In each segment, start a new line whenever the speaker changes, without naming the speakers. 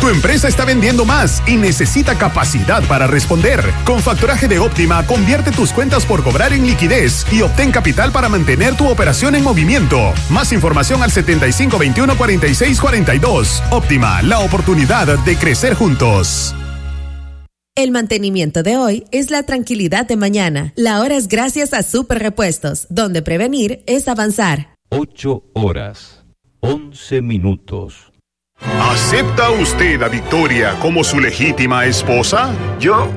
Tu empresa está vendiendo más y necesita capacidad para responder. Con Factoraje de Óptima, convierte tus cuentas por cobrar en liquidez y obtén capital para mantener tu operación en movimiento. Más información al 7521-4642. Óptima, la oportunidad de crecer juntos.
El mantenimiento de hoy es la tranquilidad de mañana. La hora es gracias a Super Repuestos, donde prevenir es avanzar.
8 horas, 11 minutos.
¿Acepta usted a Victoria como su legítima esposa?
Yo...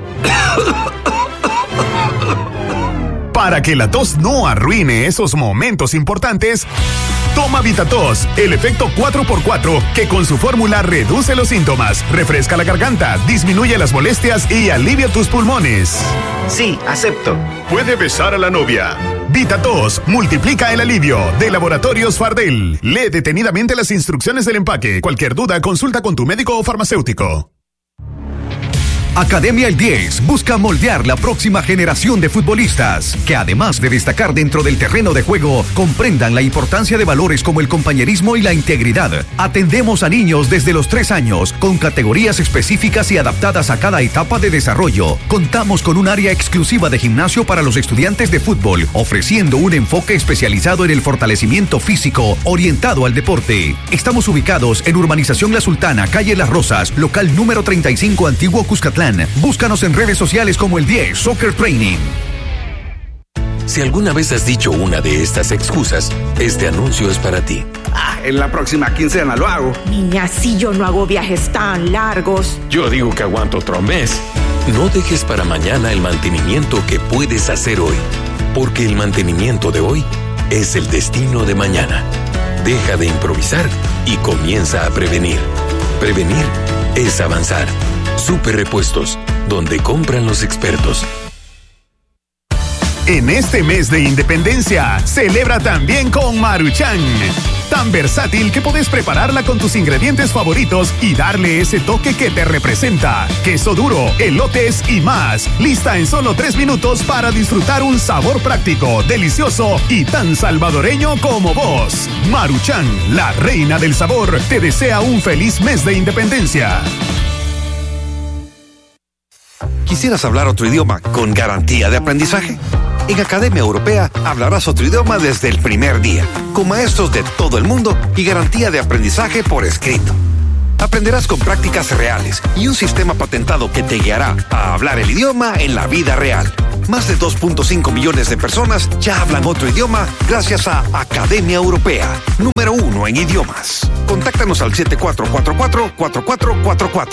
Para que la tos no arruine esos momentos importantes, toma VitaTos, el efecto 4x4, que con su fórmula reduce los síntomas, refresca la garganta, disminuye las molestias y alivia tus pulmones.
Sí, acepto.
Puede besar a la novia. VitaTos multiplica el alivio. De Laboratorios Fardel. Lee detenidamente las instrucciones del empaque. Cualquier duda, consulta con tu médico o farmacéutico.
Academia El 10 busca moldear la próxima generación de futbolistas que, además de destacar dentro del terreno de juego, comprendan la importancia de valores como el compañerismo y la integridad. Atendemos a niños desde los 3 años con categorías específicas y adaptadas a cada etapa de desarrollo. Contamos con un área exclusiva de gimnasio para los estudiantes de fútbol, ofreciendo un enfoque especializado en el fortalecimiento físico orientado al deporte. Estamos ubicados en Urbanización La Sultana, calle Las Rosas, local número 35, Antiguo Cuscatlán. Búscanos en redes sociales como El 10 Soccer Training.
Si alguna vez has dicho una de estas excusas, este anuncio es para ti.
En la próxima quincena lo hago.
Niña, si yo no hago viajes tan largos.
Yo digo que aguanto otro mes. No dejes para mañana el mantenimiento que puedes hacer hoy, porque el mantenimiento de hoy es el destino de mañana. Deja de improvisar y comienza a prevenir. Prevenir es avanzar. Super Repuestos, donde compran los expertos.
En este mes de independencia, celebra también con Maruchan. Tan versátil que puedes prepararla con tus ingredientes favoritos y darle ese toque que te representa. Queso duro, elotes y más. Lista en solo 3 minutos para disfrutar un sabor práctico, delicioso y tan salvadoreño como vos. Maruchan, la reina del sabor, te desea un feliz mes de independencia.
¿Quisieras hablar otro idioma con garantía de aprendizaje? En Academia Europea hablarás otro idioma desde el primer día, con maestros de todo el mundo y garantía de aprendizaje por escrito. Aprenderás con prácticas reales y un sistema patentado que te guiará a hablar el idioma en la vida real. Más de 2.5 millones de personas ya hablan otro idioma gracias a Academia Europea, número 1 en idiomas. Contáctanos al 7444-4444.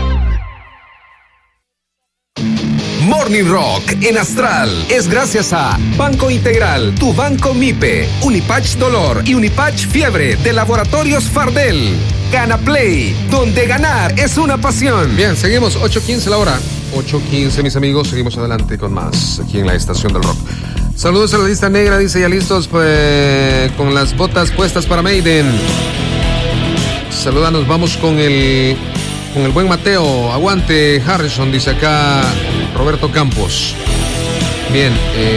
Morning Rock en Astral es gracias a Banco Integral, tu banco MIPE, Unipatch Dolor y Unipatch Fiebre de Laboratorios Fardel. Gana Play, donde ganar es una pasión.
Bien, seguimos, 8:15 la hora. 8:15, mis amigos, seguimos adelante con más aquí en la estación del rock. Saludos a la lista negra, dice, ya listos pues, con las botas puestas para Maiden. Saludanos, vamos con el buen Mateo. Aguante Harrison, dice acá Roberto Campos. Bien,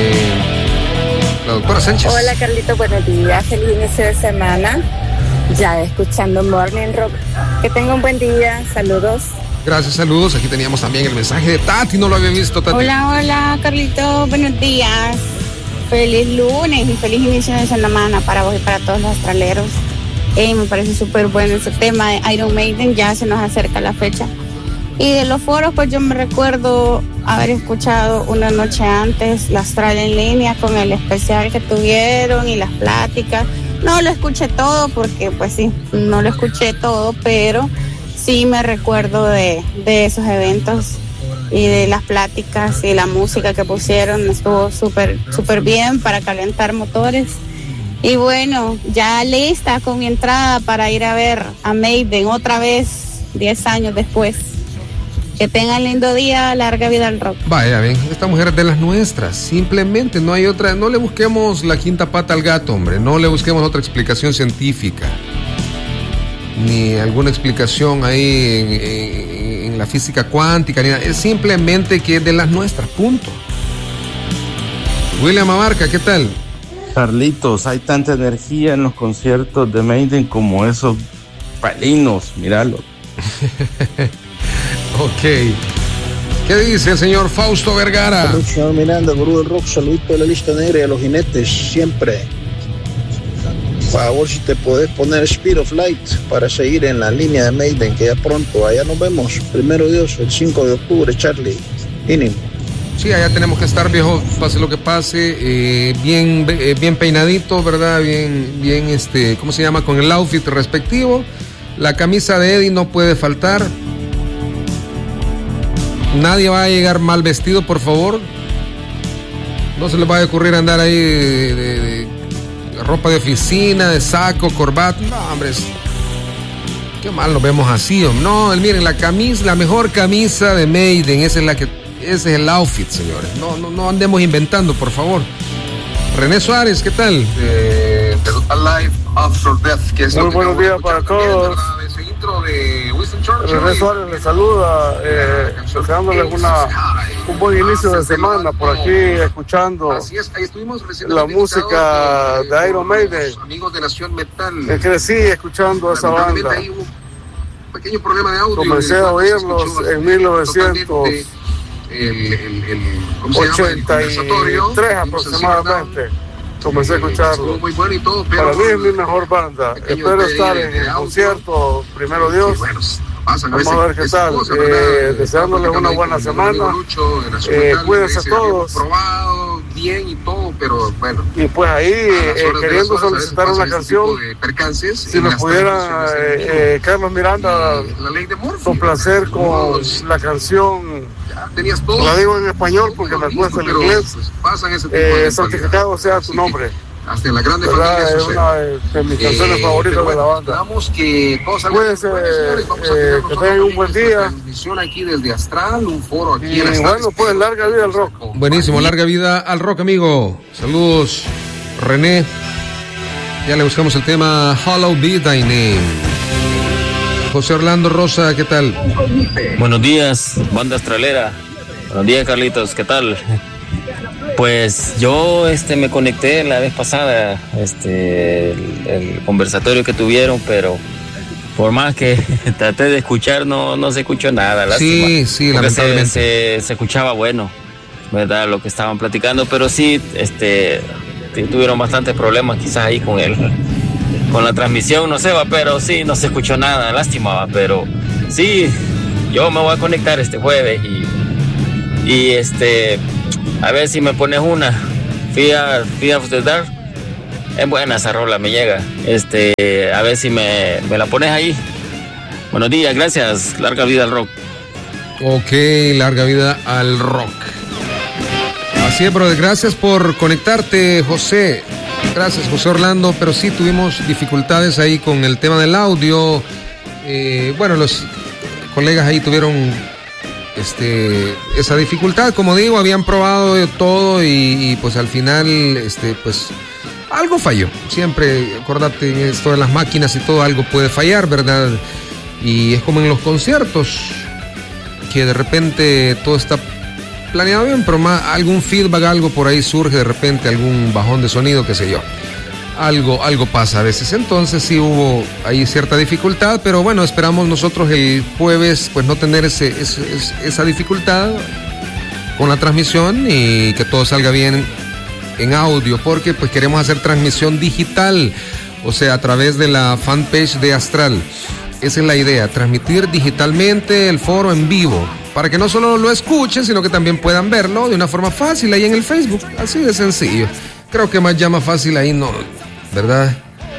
la doctora Sánchez.
Hola Carlito, buenos días, feliz inicio de semana. Ya escuchando Morning Rock. Que tenga un buen día, saludos.
Gracias, saludos. Aquí teníamos también el mensaje de Tati, no lo había visto, Tati.
Hola Carlito, buenos días. Feliz lunes y feliz inicio de semana para vos y para todos los astraleros. Me parece súper bueno ese tema de Iron Maiden, ya se nos acerca la fecha. Y de los foros, pues yo me recuerdo haber escuchado una noche antes la Astral en línea con el especial que tuvieron y las pláticas. No lo escuché todo porque, pues sí, no lo escuché todo, pero sí me recuerdo de esos eventos y de las pláticas y la música que pusieron. Estuvo súper bien para calentar motores. Y bueno, ya lista con mi entrada para ir a ver a Maiden otra vez, 10 años después. Que tengan lindo día, larga vida al rock.
Vaya, bien, esta mujer es de las nuestras, simplemente no hay otra, no le busquemos la quinta pata al gato, hombre, no le busquemos otra explicación científica, ni alguna explicación ahí en la física cuántica, ni nada. Es simplemente que es de las nuestras, punto. William Abarca, ¿qué tal?
Carlitos, hay tanta energía en los conciertos de Maiden como esos felinos, míralo.
Ok. ¿Qué dice el señor Fausto Vergara?
Señor Miranda, gurú del rock, saludito de la lista negra y a los jinetes, siempre. Por favor, si te podés poner Speed of Light para seguir en la línea de Maiden, que ya pronto, allá nos vemos. Primero Dios, el 5 de octubre, Charlie. Inning.
Sí, allá tenemos que estar, viejo, pase lo que pase, bien peinadito, ¿verdad? Bien, ¿cómo se llama? Con el outfit respectivo. La camisa de Eddie no puede faltar. Nadie va a llegar mal vestido, por favor. No se les vaya a ocurrir andar ahí de ropa de oficina, de saco, corbata. No, hombre, qué mal nos vemos así, hombre. No, miren, la mejor camisa de Maiden, ese es el outfit, señores. No andemos inventando, por favor. René Suárez, ¿qué tal?
Alive After Death, que es muy buenos días para todos. René Suárez les saluda, deseándoles un buen inicio de semana por aquí, escuchando la música de Iron Maiden.
Amigos de Nación Metal.
Crecí escuchando esa banda.
Pequeño problema de audio.
Comencé a oírlos en 1983 aproximadamente. Comencé a escucharlo.
Muy bueno y todo, pero
para mí es mi mejor banda. Espero estar en el concierto, primero Dios. Vamos a ver qué tal. Deseándoles una buena semana. Cuídense todos.
Bien y todo, pero bueno.
Y pues ahí, queriendo solicitar una canción, si me pudiera Carlos Miranda complacer con la canción, la digo en español porque me cuesta el inglés, santificado sea tu nombre.
Hasta en la grande familia
es una de mis canciones favoritas de la banda.
Que todos
cuídense, que tengan un buen día.
Transmisión aquí desde Astral, un foro aquí
en Astral. Bueno, pues larga vida al rock.
Buenísimo, larga vida al rock, amigo. Saludos, René. Ya le buscamos el tema Hollow Be Thy Name. José Orlando Rosa, ¿qué tal?
Buenos días, banda astralera. Buenos días, Carlitos, ¿qué tal? Pues yo me conecté la vez pasada, el conversatorio que tuvieron, pero por más que traté de escuchar, no se escuchó nada, lástima.
Sí, lamentablemente.
Se escuchaba bueno, ¿verdad? Lo que estaban platicando, pero sí, tuvieron bastantes problemas quizás ahí con la transmisión, no sé, pero sí, no se escuchó nada, lástima, pero sí, yo me voy a conectar este jueves y a ver si me pones una Fear of the Dark. Es buena esa rola, me llega. A ver si me la pones ahí. Buenos días, gracias. Larga vida al rock.
Ok, larga vida al rock. Así es, brother. Gracias por conectarte, José. Gracias, José Orlando. Pero sí tuvimos dificultades ahí con el tema del audio. Bueno, los colegas ahí tuvieron esa dificultad, como digo, habían probado de todo y pues al final pues algo falló. Siempre, acordate, en esto de las máquinas y todo, algo puede fallar, ¿verdad? Y es como en los conciertos, que de repente todo está planeado bien, pero algún feedback, algo por ahí surge, de repente algún bajón de sonido, qué sé yo. Algo pasa a veces, entonces sí hubo ahí cierta dificultad, pero bueno, esperamos nosotros el jueves pues no tener esa dificultad con la transmisión y que todo salga bien en audio, porque pues queremos hacer transmisión digital, o sea, a través de la fanpage de Astral. Esa es la idea, transmitir digitalmente el foro en vivo, para que no solo lo escuchen, sino que también puedan verlo de una forma fácil ahí en el Facebook, así de sencillo. Creo que más fácil ahí no, ¿verdad?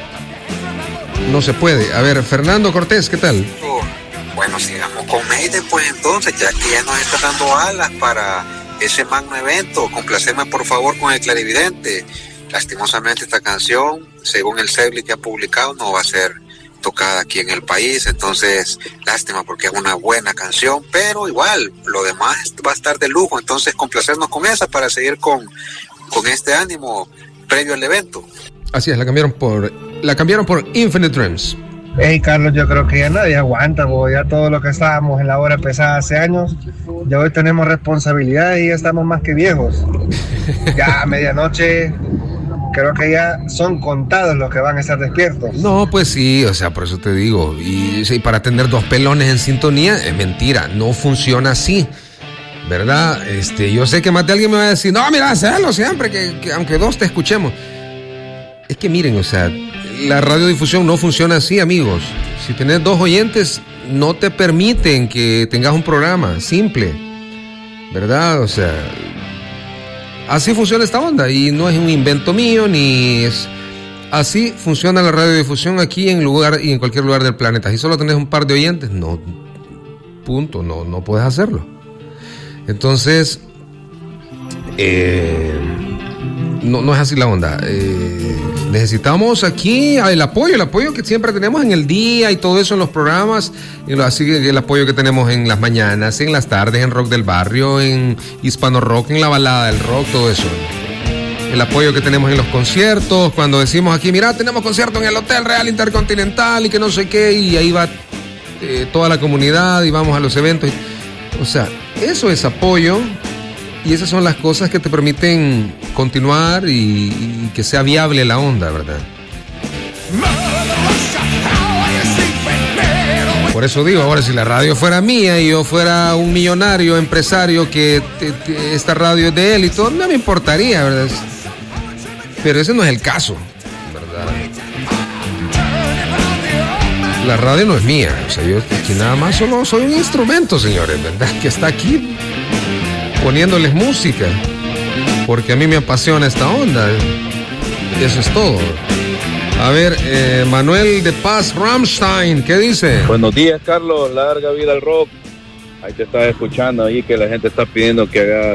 No se puede. A ver, Fernando Cortés, ¿qué tal?
Bueno, sigamos con Maiden, pues entonces, ya que ya nos está dando alas para ese magno evento, complaceme por favor con el clarividente. Lastimosamente esta canción, según el Sebli que ha publicado, no va a ser tocada aquí en el país, entonces lástima porque es una buena canción, pero igual, lo demás va a estar de lujo, entonces complacernos con esa para seguir con este ánimo previo al evento.
Así es, la cambiaron por Infinite Dreams.
Hey Carlos, yo creo que ya nadie aguanta, ya todo lo que estábamos en la hora pesada hace años, ya hoy tenemos responsabilidades y ya estamos más que viejos. Ya a medianoche creo que ya son contados los que van a estar despiertos.
No, pues sí, o sea, por eso te digo. Y para tener dos pelones en sintonía es mentira, no funciona así, ¿verdad? Yo sé que más de alguien me va a decir, no, mira, hazlo siempre, que aunque dos te escuchemos. Es que miren, o sea, la radiodifusión no funciona así, amigos. Si tenés dos oyentes, no te permiten que tengas un programa simple, ¿verdad? O sea, así funciona esta onda y no es un invento mío ni es... Así funciona la radiodifusión aquí en cualquier lugar del planeta. Si solo tenés un par de oyentes, no, punto, no puedes hacerlo. Entonces, no es así la onda. Necesitamos aquí el apoyo que siempre tenemos en el día y todo eso en los programas, así el apoyo que tenemos en las mañanas, en las tardes, en Rock del Barrio, en Hispano Rock, en la balada del rock, todo eso. El apoyo que tenemos en los conciertos, cuando decimos aquí, mira, tenemos concierto en el Hotel Real Intercontinental y que no sé qué, y ahí va toda la comunidad y vamos a los eventos. O sea, eso es apoyo. Y esas son las cosas que te permiten continuar y que sea viable la onda, ¿verdad? Por eso digo, ahora si la radio fuera mía y yo fuera un millonario empresario que esta radio es de él y todo, no me importaría, ¿verdad? Pero ese no es el caso, ¿verdad? La radio no es mía, o sea, yo aquí nada más solo soy un instrumento, señores, ¿verdad? Que está aquí poniéndoles música, porque a mí me apasiona esta onda. Eso es todo. A ver, Manuel de Paz Rammstein, ¿qué dice?
Buenos días, Carlos, larga vida al rock. Ahí te estaba escuchando ahí que la gente está pidiendo que hagas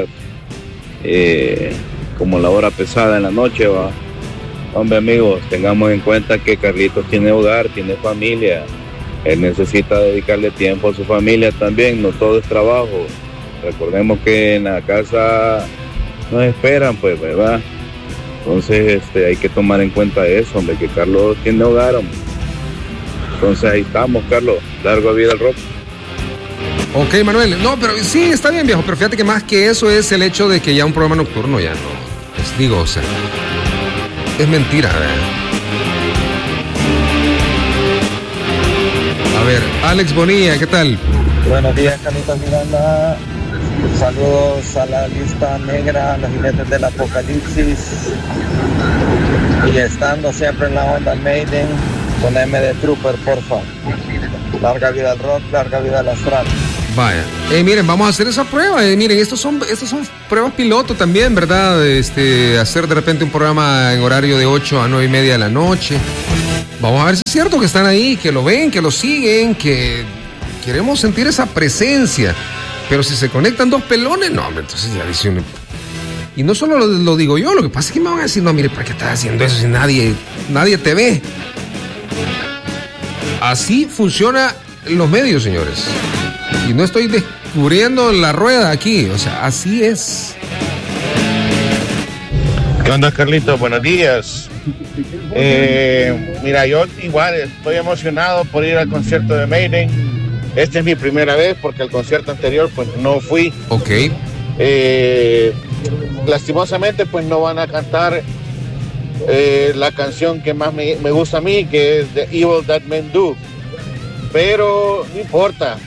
como la hora pesada en la noche, va. Hombre, amigos, tengamos en cuenta que Carlitos tiene hogar, tiene familia. Él necesita dedicarle tiempo a su familia también, no todo es trabajo. Recordemos que en la casa nos esperan, pues, ¿verdad? Entonces, hay que tomar en cuenta eso, hombre, que Carlos tiene hogar, hombre. Entonces, ahí estamos, Carlos. Larga vida al rock.
Ok, Manuel. No, pero sí, está bien, viejo. Pero fíjate que más que eso es el hecho de que ya un programa nocturno ya no. Les digo, o sea, es mentira, ¿verdad? A ver, Alex Bonilla, ¿qué tal?
Buenos días, Carlitos Miranda. Saludos a la lista negra, a los jinetes del apocalipsis. Y estando siempre en la onda Maiden, poneme de Trooper, porfa. Larga vida al rock, larga vida al astral.
Vaya, miren, vamos a hacer esa prueba. Miren, estos son pruebas piloto también, ¿verdad? Hacer de repente un programa en horario de 8 a 9:30 de la noche. Vamos a ver si es cierto que están ahí, que lo ven, que lo siguen, que queremos sentir esa presencia. Pero si se conectan dos pelones, no, entonces ya dice uno. Y no solo lo digo yo, lo que pasa es que me van a decir, no, mire, ¿para qué estás haciendo eso si nadie te ve? Así funcionan los medios, señores. Y no estoy descubriendo la rueda aquí, o sea, así es.
¿Qué onda, Carlitos? Buenos días. Mira, yo igual estoy emocionado por ir al concierto de Maiden. Esta es mi primera vez porque el concierto anterior pues no fui.
Ok.
Lastimosamente pues no van a cantar la canción que más me gusta a mí, que es The Evil That Men Do. Pero no importa.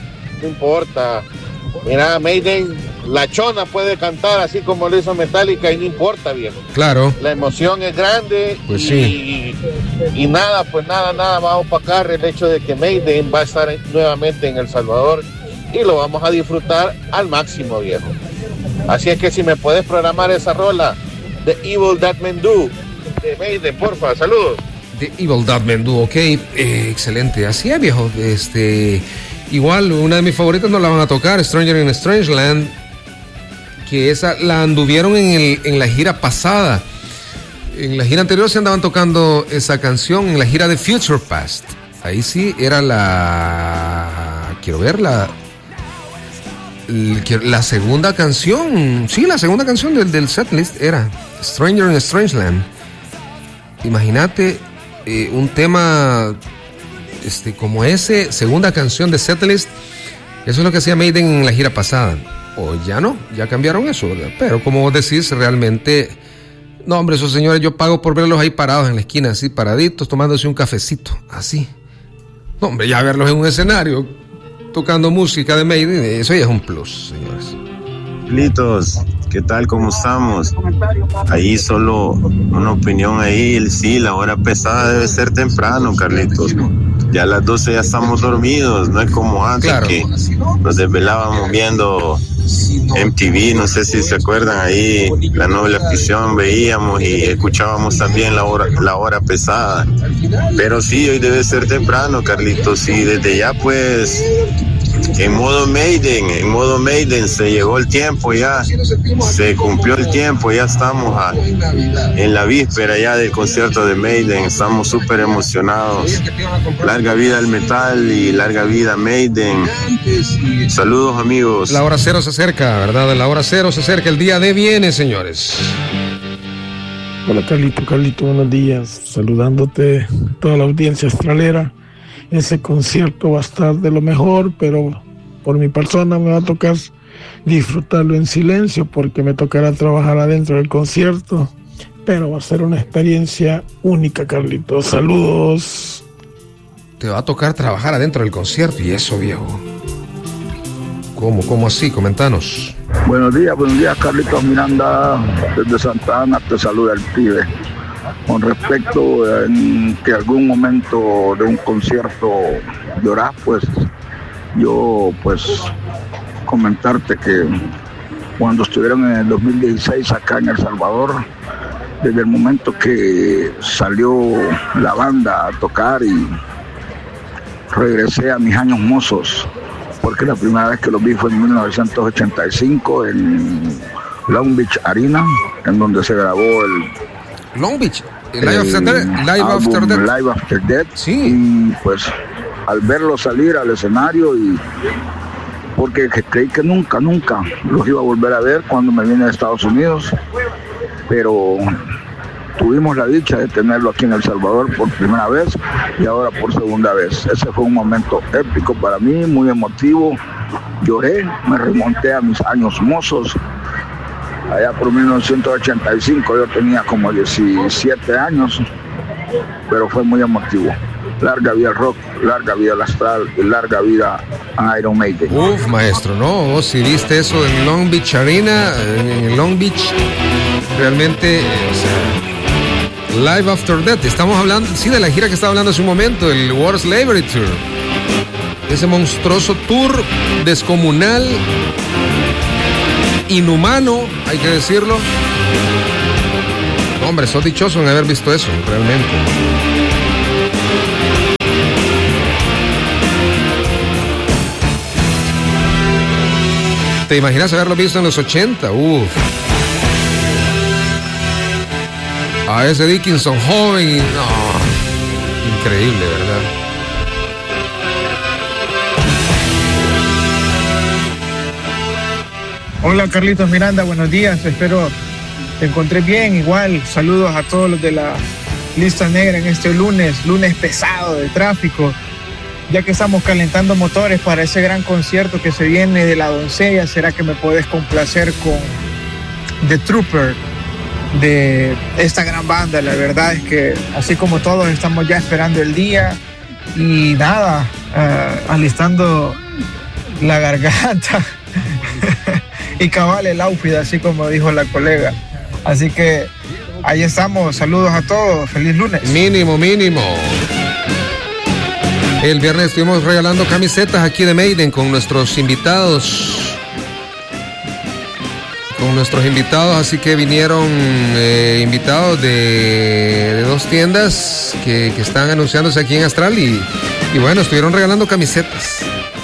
Mira, Maiden, la chona puede cantar así como lo hizo Metallica y no importa, viejo.
Claro.
La emoción es grande.
Pues sí.
Y nada, va a opacar el hecho de que Maiden va a estar nuevamente en El Salvador y lo vamos a disfrutar al máximo, viejo. Así es que si me puedes programar esa rola, The Evil That Men Do, de Maiden, porfa, saludos.
The Evil That Men Do, ok, excelente, así es, viejo. Igual, una de mis favoritas no la van a tocar, Stranger in Strangeland, que esa la anduvieron en la gira pasada. En la gira anterior se andaban tocando esa canción, en la gira de Future Past. Ahí sí era la segunda canción. Sí, la segunda canción del setlist era Stranger in Strangeland. Imagínate un tema como ese, segunda canción de setlist. Eso es lo que hacía Maiden en la gira pasada. O ya no, ya cambiaron eso, ¿verdad? Pero como vos decís, realmente No, hombre, esos señores yo pago por verlos ahí parados en la esquina, así paraditos, tomándose un cafecito, así. No, hombre, ya verlos en un escenario, tocando música de Maiden, eso ya es un plus, señores.
Carlitos, ¿qué tal? ¿Cómo estamos? Ahí solo una opinión ahí, sí, la hora pesada debe ser temprano, Carlitos. Ya a las 12 ya estamos dormidos, no es como antes, claro, que nos desvelábamos viendo MTV, no sé si se acuerdan ahí, la Noble Afición veíamos y escuchábamos también la hora pesada. Pero sí, hoy debe ser temprano, Carlitos, y desde ya pues en modo Maiden se llegó el tiempo ya, se cumplió el tiempo, ya estamos en la víspera ya del concierto de Maiden, estamos súper emocionados. Larga vida al metal y larga vida Maiden. Saludos, amigos.
La hora cero se acerca, ¿verdad? La hora cero se acerca, el día de viene, señores.
Hola Carlito, buenos días, saludándote toda la audiencia astralera. Ese concierto va a estar de lo mejor, pero por mi persona me va a tocar disfrutarlo en silencio porque me tocará trabajar adentro del concierto, pero va a ser una experiencia única, Carlitos. Saludos.
Te va a tocar trabajar adentro del concierto, y eso, viejo. ¿Cómo así? Comentanos.
Buenos días, Carlitos Miranda, desde Santa Ana, te saluda el pibe. Con respecto en que algún momento de un concierto llorás, pues yo comentarte que cuando estuvieron en el 2016 acá en El Salvador, desde el momento que salió la banda a tocar y regresé a mis años mozos, porque la primera vez que los vi fue en 1985 en Long Beach Arena, en donde se grabó el
Long Beach, Live After Death.
Sí. Y pues al verlo salir al escenario, y porque creí que nunca los iba a volver a ver cuando me vine de Estados Unidos, pero tuvimos la dicha de tenerlo aquí en El Salvador por primera vez y ahora por segunda vez. Ese fue un momento épico para mí, muy emotivo. Lloré, me remonté a mis años mozos. Allá por 1985 yo tenía como 17 años, pero fue muy emotivo. Larga vida al rock, larga vida al astral y larga vida a Iron Maiden.
Uf, maestro, ¿no? Vos si viste eso en Long Beach Arena, en Long Beach, realmente, o sea, Live After Death. Estamos hablando, sí, de la gira que estaba hablando hace un momento, el World Slavery Tour. Ese monstruoso tour descomunal, inhumano, hay que decirlo. Hombre, sos dichoso en haber visto eso, realmente. ¿Te imaginas haberlo visto en los 80? Uf. A ese Dickinson joven y... no, increíble, ¿verdad?
Hola Carlitos Miranda, buenos días, espero te encontré bien. Igual, saludos a todos los de la lista negra en este lunes pesado de tráfico, ya que estamos calentando motores para ese gran concierto que se viene de La Doncella. ¿Será que me puedes complacer con The Trooper, de esta gran banda? La verdad es que así como todos estamos ya esperando el día y nada, alistando la garganta y cabal el outfit, así como dijo la colega. Así que ahí estamos, saludos a todos, feliz lunes.
Mínimo. El viernes estuvimos regalando camisetas aquí de Maiden con nuestros invitados. Así que vinieron invitados de dos tiendas que están anunciándose aquí en Astral y bueno, estuvieron regalando camisetas.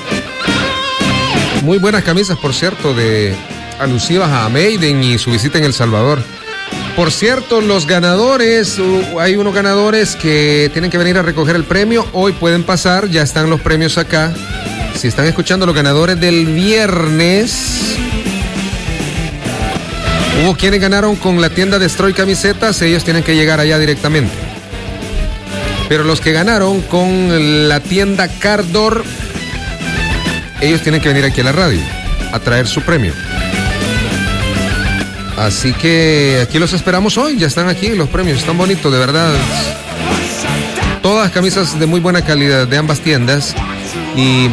Muy buenas camisas, por cierto, alusivas a Maiden y su visita en El Salvador. Por cierto, los ganadores, hay unos ganadores que tienen que venir a recoger el premio. Hoy pueden pasar, ya están los premios acá. Si están escuchando los ganadores del viernes, hubo quienes ganaron con la tienda Destroy Camisetas, ellos tienen que llegar allá directamente. Pero los que ganaron con la tienda Cardor, ellos tienen que venir aquí a la radio a traer su premio. Así que aquí los esperamos hoy, ya están aquí los premios, están bonitos, de verdad. Todas camisas de muy buena calidad de ambas tiendas y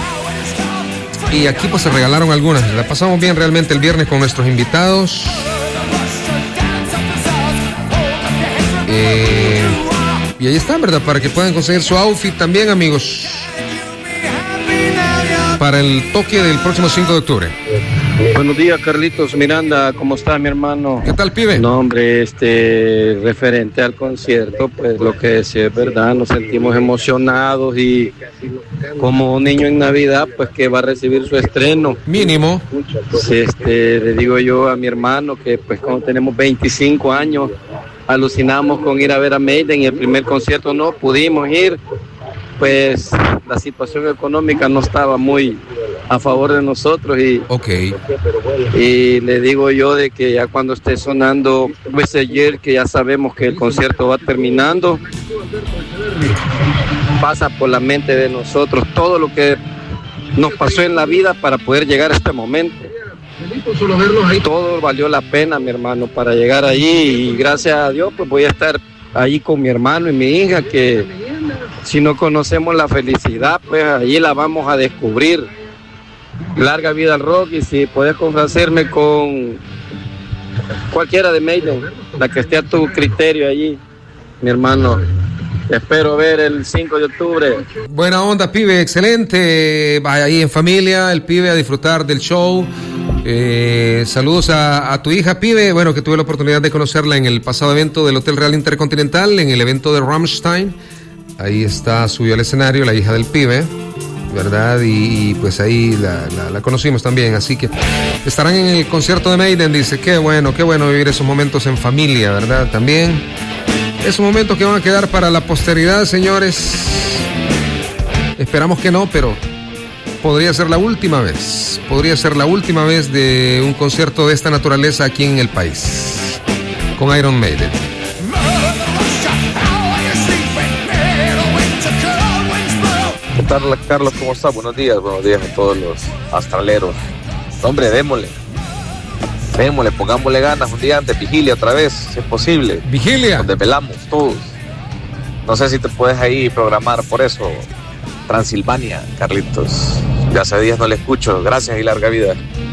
aquí pues se regalaron algunas. La pasamos bien realmente el viernes con nuestros invitados. Y ahí están, ¿verdad? Para que puedan conseguir su outfit también, amigos, para el toque del próximo 5 de octubre.
Buenos días, Carlitos Miranda, ¿cómo está mi hermano?
¿Qué tal, pibe?
No, hombre, referente al concierto, pues lo que decía es verdad, nos sentimos emocionados y como un niño en Navidad, pues que va a recibir su estreno.
Mínimo.
Le digo yo a mi hermano que pues cuando tenemos 25 años, alucinamos con ir a ver a Maiden y el primer concierto no pudimos ir, pues la situación económica no estaba muy a favor de nosotros y le digo yo de que ya cuando esté sonando pues ayer, que ya sabemos que el concierto va terminando, pasa por la mente de nosotros todo lo que nos pasó en la vida para poder llegar a este momento. Todo valió la pena, mi hermano, para llegar allí, y gracias a Dios pues voy a estar ahí con mi hermano y mi hija, que si no conocemos la felicidad, pues allí la vamos a descubrir. Larga vida al rock, y si puedes complacerme con cualquiera de Maiden, la que esté a tu criterio allí, mi hermano. Te espero ver el 5 de octubre.
Buena onda, pibe, excelente. Vaya ahí en familia, el pibe a disfrutar del show. Saludos a tu hija, pibe. Bueno, que tuve la oportunidad de conocerla en el pasado evento del Hotel Real Intercontinental, en el evento de Rammstein. Ahí está, subió al escenario la hija del pibe, ¿verdad? Y pues ahí la conocimos también. Así que estarán en el concierto de Maiden. Dice, qué bueno vivir esos momentos en familia, ¿verdad? También esos momentos que van a quedar para la posteridad, señores. Esperamos que no, pero podría ser la última vez. Podría ser la última vez de un concierto de esta naturaleza aquí en el país, con Iron Maiden.
¿Qué tal, Carlos? ¿Cómo estás? Buenos días a todos los astraleros. Hombre, démosle, pongámosle ganas un día antes, vigilia otra vez, si es posible.
Vigilia.
Nos desvelamos todos. No sé si te puedes ahí programar por eso. Transilvania, Carlitos. Ya hace días no le escucho. Gracias y larga vida.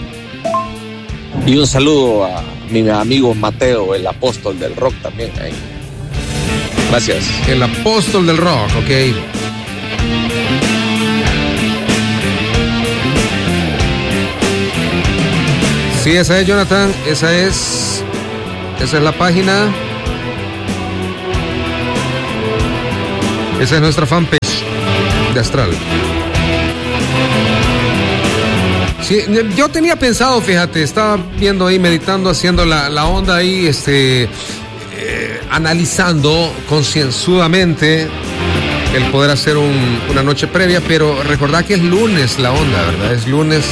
Y un saludo a mi amigo Mateo, el apóstol del rock también. Ahí. Gracias.
El apóstol del rock, ok. Sí, esa es, Jonathan, esa es la página. Esa es nuestra fanpage de Astral. Sí, yo tenía pensado, fíjate, estaba viendo ahí, meditando, haciendo la onda ahí, analizando concienzudamente el poder hacer una noche previa, pero recordad que es lunes la onda, ¿verdad? Es lunes.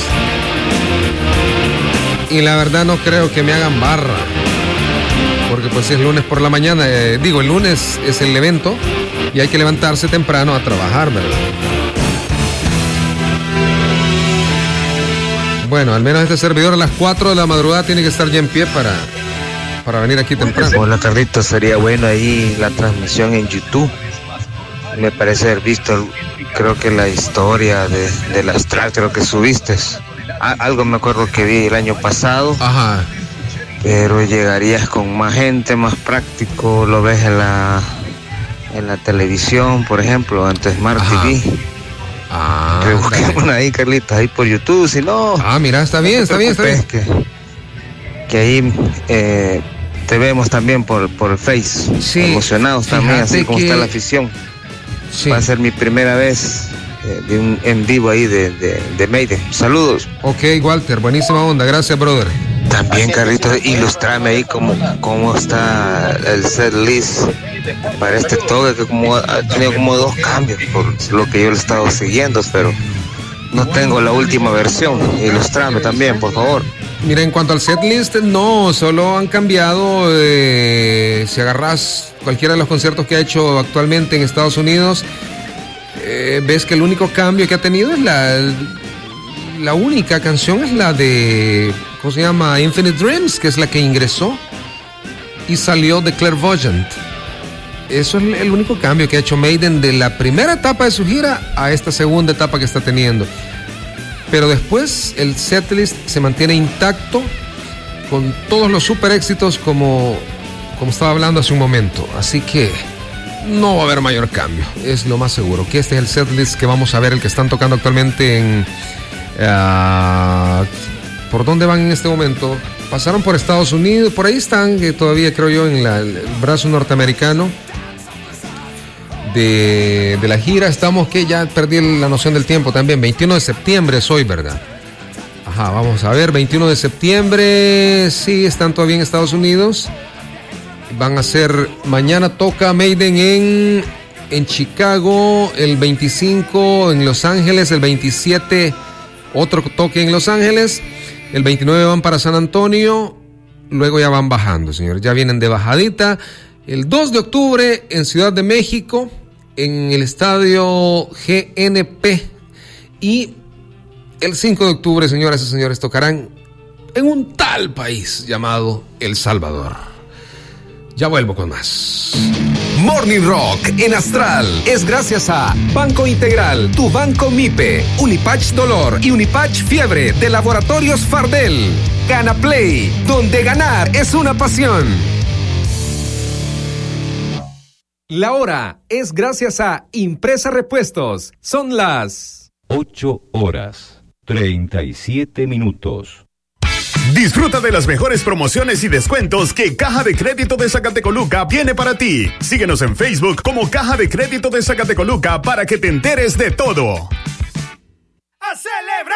Y la verdad no creo que me hagan barra, porque pues es lunes por la mañana, el lunes es el evento y hay que levantarse temprano a trabajar, ¿verdad? Bueno, al menos este servidor a las 4 de la madrugada tiene que estar ya en pie para venir aquí temprano.
Hola, Carlitos, sería bueno ahí la transmisión en YouTube. Me parece haber visto, creo que la historia del Astral, creo que subiste. Algo me acuerdo que vi el año pasado.
Ajá.
Pero llegarías con más gente, más práctico, lo ves en la televisión, por ejemplo, ante Smart TV. Rebusquemos ahí, Carlitos, ahí por YouTube, si no...
mira, está bien.
Que ahí te vemos también por Face, sí, emocionados también, así como está la afición. Sí. Va a ser mi primera vez de un en vivo ahí de Maiden. Saludos.
Ok, Walter, buenísima onda, gracias, brother.
También, Carlitos, ilustrame ahí cómo está el set list para este toque, que ha tenido como 2 cambios por lo que yo le he estado siguiendo, pero no tengo la última versión. Ilustrame también, por favor.
Mira, en cuanto al set list, no, solo han cambiado, si agarras cualquiera de los conciertos que ha hecho actualmente en Estados Unidos, ves que el único cambio que ha tenido es la única canción es la de ¿cómo se llama? Infinite Dreams, que es la que ingresó, y salió The Clairvoyant. Eso es el único cambio que ha hecho Maiden de la primera etapa de su gira a esta segunda etapa que está teniendo. Pero después el setlist se mantiene intacto con todos los super éxitos como estaba hablando hace un momento. Así que no va a haber mayor cambio, es lo más seguro. Que este es el setlist que vamos a ver, el que están tocando actualmente en... ¿por dónde van en este momento? Pasaron por Estados Unidos, por ahí están, que todavía creo yo en el brazo norteamericano de la gira. Estamos, que ya perdí la noción del tiempo también. 21 de septiembre es hoy, ¿verdad? Ajá, vamos a ver, 21 de septiembre, sí, están todavía en Estados Unidos. Van a ser, mañana toca Maiden en Chicago, el 25 en Los Ángeles, el 27 otro toque en Los Ángeles, el 29 van para San Antonio, luego ya van bajando, señores, ya vienen de bajadita. El 2 de octubre en Ciudad de México, en el estadio GNP, y el 5 de octubre, señoras y señores, tocarán en un tal país llamado El Salvador. Ya vuelvo con más.
Morning Rock en Astral es gracias a Banco Integral, tu banco MIPE, Unipatch Dolor y Unipatch Fiebre de Laboratorios Fardel. Gana Play, donde ganar es una pasión. La hora es gracias a Impresa Repuestos. Son las
8:37. Disfruta de las mejores promociones y descuentos que Caja de Crédito de Zacatecoluca tiene para ti. Síguenos en Facebook como Caja de Crédito de Zacatecoluca para que te enteres de todo.
¡Hacele!